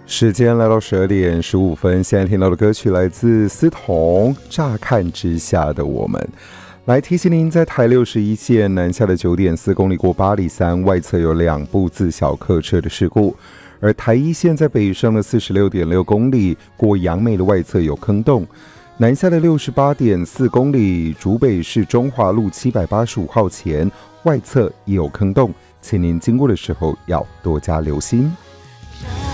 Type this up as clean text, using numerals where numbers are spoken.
时间来到12点15分，现在听到的歌曲来自思彤，《乍看之下的我们》。来提醒您，在台61线南下的9.4公里过八里山外侧有2部自小客车的事故，而台1线在北上的46.6公里过杨梅的外侧有坑洞，南下的68.4公里竹北市中华路785号前外侧也有坑洞，请您经过的时候要多加留心。